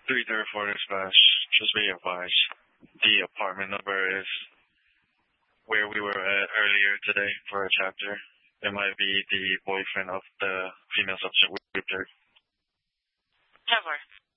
334 slash, just be advised, the apartment number is where we were at earlier today for a chapter. It might be the boyfriend of the female subject we observed. Tower.